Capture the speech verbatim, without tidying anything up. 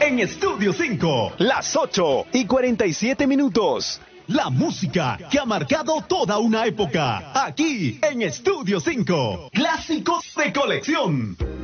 en Estudio cinco. Las ocho y cuarenta y siete minutos. La música que ha marcado toda una época. Aquí en Estudio cinco. Clásicos de colección.